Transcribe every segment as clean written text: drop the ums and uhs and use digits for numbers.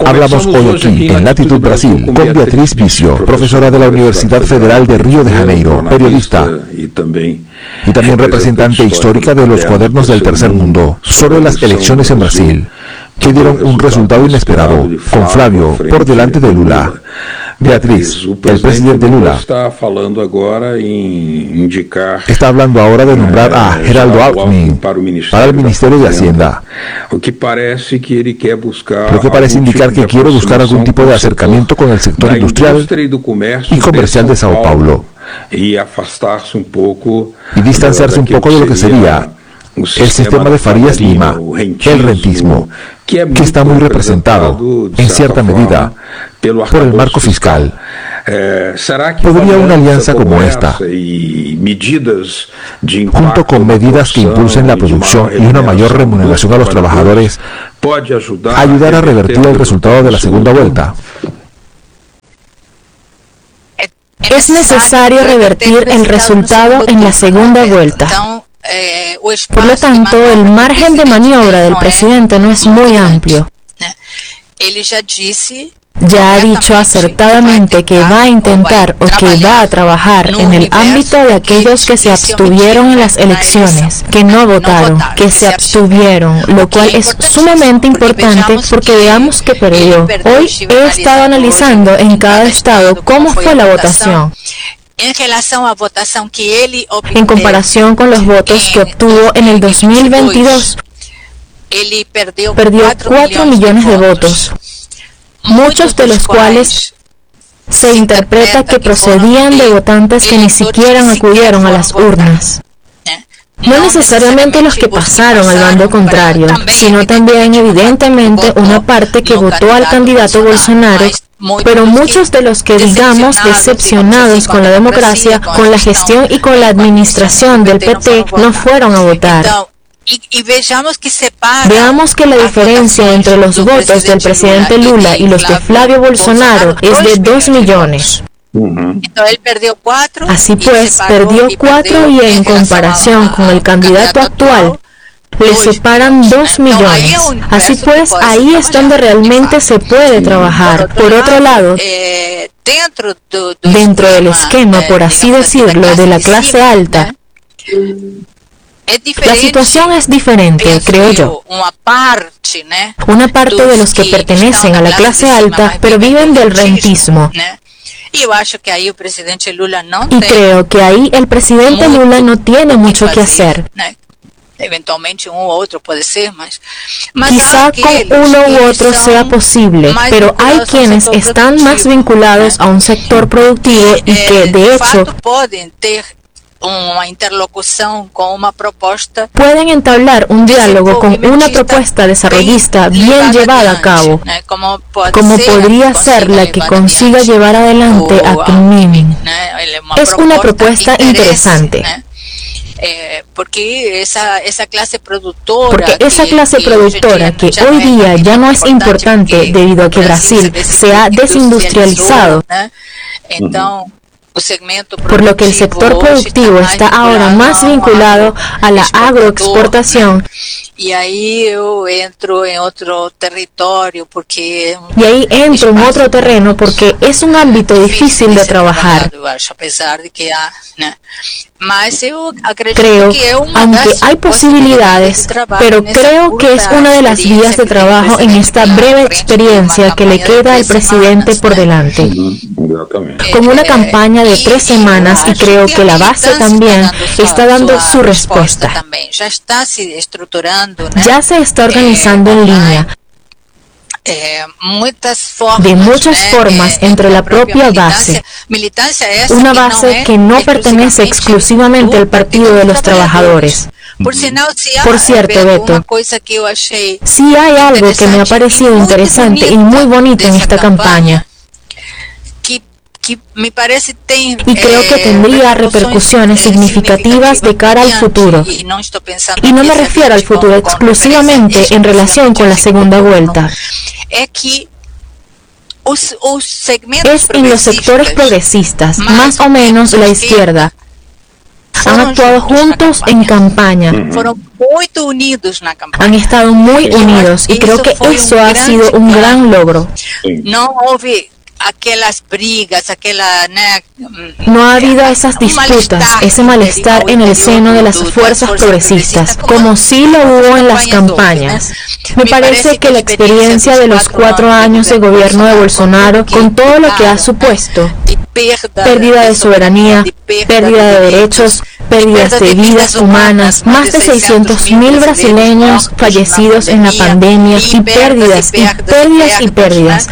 Hablamos hoy aquí, en Latitud Brasil, con Beatriz Vicio, profesora de la Universidad Federal de Río de Janeiro, periodista y también representante histórica de los Cuadernos del Tercer Mundo, sobre las elecciones en Brasil, que dieron un resultado inesperado, con Flávio por delante de Lula. Beatriz, el presidente Lula está hablando ahora de nombrar a Geraldo Alckmin para el Ministerio de Hacienda, lo que parece indicar que quiere buscar algún tipo de acercamiento con el sector industrial y comercial de Sao Paulo y distanciarse un poco de lo que sería el sistema de Farías Lima, el rentismo, que está muy representado, en cierta medida, por el marco fiscal. ¿Podría una alianza como esta, junto con medidas que impulsen la producción y una mayor remuneración a los trabajadores, ayudar a revertir el resultado de la segunda vuelta? Es necesario revertir el resultado en la segunda vuelta. Por lo tanto, el margen de maniobra del presidente no es muy amplio. Ya ha dicho acertadamente que va a intentar o que va a trabajar en el ámbito de aquellos que se abstuvieron en las elecciones, que no votaron, que se abstuvieron, lo cual es sumamente importante porque veamos que perdió. Hoy he estado analizando en cada estado cómo fue la votación. En comparación con los votos que obtuvo en el 2022, perdió 4 millones de votos, muchos de los cuales se interpreta que procedían de votantes que ni siquiera acudieron a las urnas. No necesariamente los que pasaron al bando contrario, sino también evidentemente una parte que votó al candidato Bolsonaro, pero muchos de los que digamos decepcionados con la democracia, con la gestión y con la administración del PT no fueron a votar. Veamos que la diferencia entre los votos del presidente Lula y los de Flávio Bolsonaro es de 2 millones. Así pues, perdió 4 y en comparación con el candidato actual, le separan 2 millones. Así pues, ahí es donde realmente se puede trabajar. Por otro lado, dentro del esquema, por así decirlo, de la clase alta, la situación es diferente, creo yo. Una parte de los que pertenecen a la clase alta, pero viven del rentismo. Y creo que ahí el presidente Lula no tiene mucho que hacer. Quizá con uno u otro sea posible, pero hay quienes están más vinculados a un sector productivo y que, de hecho, pueden entablar un diálogo con una propuesta desarrollista bien llevada a cabo, como podría ser la que consiga llevar adelante a Alckmin. Es una propuesta interesante. Porque esa clase productora que hoy día ya no es importante debido a que Brasil se ha desindustrializado, por lo que el sector productivo está ahora más vinculado a la agroexportación. Y ahí entro en otro terreno porque es un ámbito difícil de trabajar. Creo, aunque hay posibilidades, pero creo que es una de las vías de trabajo en esta breve experiencia que le queda al presidente por delante. Con una campaña de 3 semanas, y creo que la base también está dando su respuesta. Ya se está organizando en línea, de muchas formas entre la propia base, una base que no pertenece exclusivamente al Partido de los Trabajadores. Por cierto, Beto, sí hay algo que me ha parecido interesante y muy bonito en esta campaña. Y creo que tendría repercusiones significativas de cara al futuro. Y no me refiero al futuro exclusivamente en relación con la segunda vuelta. Es en los sectores progresistas, más o menos la izquierda, Han actuado juntos en campaña. Han estado muy unidos y creo que eso ha sido un gran logro. No ha habido esas disputas, ese malestar en el seno de las fuerzas progresistas, como sí lo hubo en las campañas. Me parece que la experiencia de los 4 años de gobierno de Bolsonaro, con todo lo que ha supuesto, pérdida de soberanía, pérdida de derechos, pérdidas de vidas humanas, más de 600.000 brasileños fallecidos en la pandemia y pérdidas y pérdidas y pérdidas.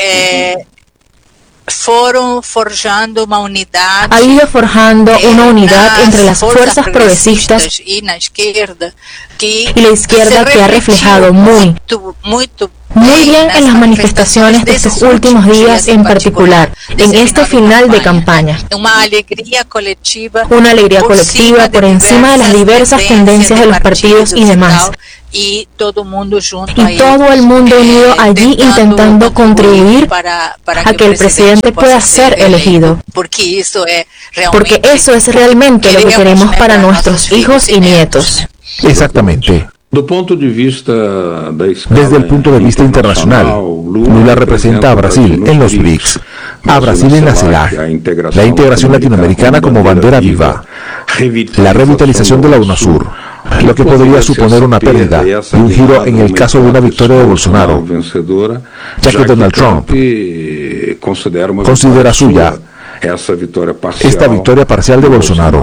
Ha ido forjando una unidad entre las fuerzas progresistas y la izquierda que ha reflejado muy bien en las manifestaciones de estos últimos días, en particular en este final de campaña. Una alegría colectiva por encima de las diversas tendencias de los partidos y demás. Y todo el mundo unido allí intentando contribuir a que el presidente pueda ser elegido. Porque eso es realmente lo que queremos para nuestros hijos y nietos. Exactamente. Desde el punto de vista internacional, Lula representa a Brasil en los BRICS, a Brasil en la CELAC, la integración latinoamericana como bandera viva, la revitalización de la UNASUR, lo que podría suponer una pérdida y un giro en el caso de una victoria de Bolsonaro, ya que Donald Trump considera suya esta victoria parcial de Bolsonaro.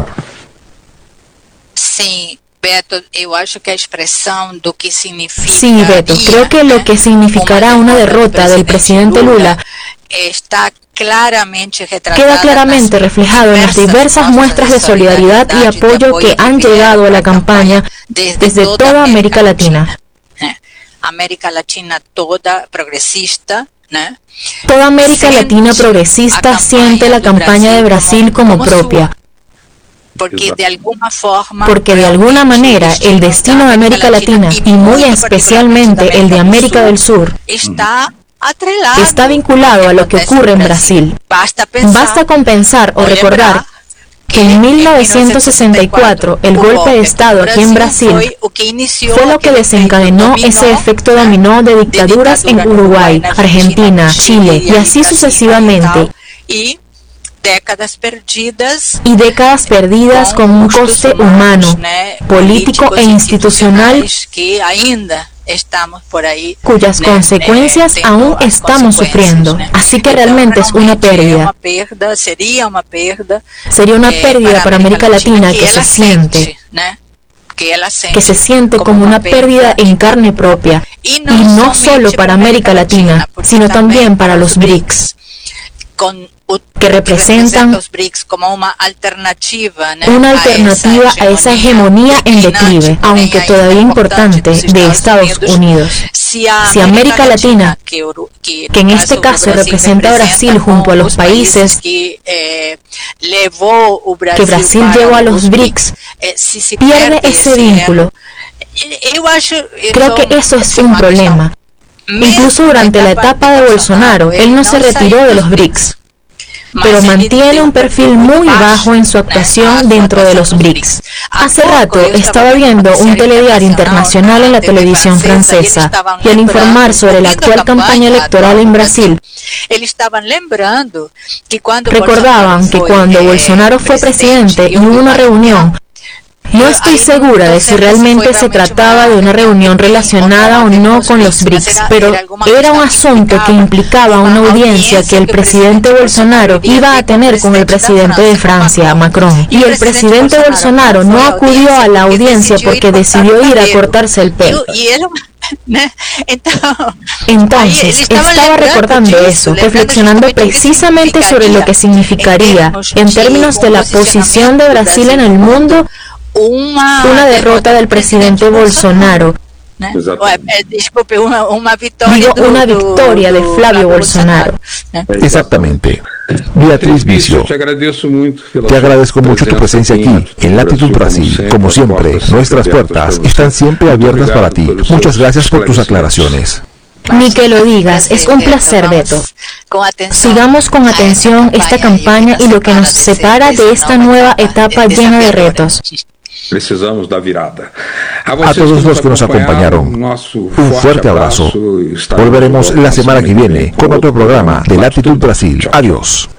Sí, Beto, creo que lo que significará una derrota del presidente Lula queda claramente reflejado en las diversas muestras de solidaridad y apoyo que han llegado a la campaña desde toda América Latina. Toda América Latina progresista siente la campaña de Brasil como propia. Porque de alguna manera el destino de América Latina, y muy especialmente el de América del Sur, está vinculado a lo que ocurre en Brasil. Basta con pensar o recordar que en 1964 el golpe de Estado aquí en Brasil fue lo que desencadenó ese efecto dominó de dictaduras en Uruguay, Argentina, Chile y así sucesivamente. Y décadas perdidas con un coste humano, político e institucional cuyas consecuencias aún estamos sufriendo. Así que realmente es una pérdida. Sería una pérdida para América Latina que se siente como una pérdida en carne propia, y no solo para América Latina, sino también para los BRICS, que representan los BRICS como una alternativa a esa hegemonía en declive, aunque todavía importante, de Estados Unidos. Si América Latina, que en este caso representa a Brasil junto a los países que Brasil llevó a los BRICS, pierde ese vínculo, creo que eso es un problema. Incluso durante la etapa de Bolsonaro, él no se retiró de los BRICS, pero mantiene un perfil muy bajo en su actuación dentro de los BRICS. Hace rato estaba viendo un telediario internacional en la televisión francesa y al informar sobre la actual campaña electoral en Brasil, recordaban que cuando Bolsonaro fue presidente y hubo una reunión, no estoy segura de si realmente se trataba de una reunión relacionada o no con los BRICS, pero era un asunto que implicaba una audiencia que el presidente Bolsonaro iba a tener con el presidente de Francia, Macron. Y el presidente Bolsonaro no acudió a la audiencia porque decidió ir a cortarse el pelo. Entonces, estaba recordando eso, reflexionando precisamente sobre lo que significaría, en términos de la posición de Brasil en el mundo, una derrota del presidente Bolsonaro. Una victoria de Flavio Bolsonaro. Exactamente. Beatriz Vicio, te agradezco mucho tu presencia aquí, en Latitud Brasil. Como siempre, nuestras puertas están siempre abiertas para ti. Muchas gracias por tus aclaraciones. Ni que lo digas, es un placer, Beto. Sigamos con atención esta campaña y lo que nos separa de esta nueva etapa llena de retos. Precisamos da virada. A todos los que nos acompañaron, un fuerte abrazo. Volveremos la semana que viene con otro programa de Latitud Brasil. Adiós.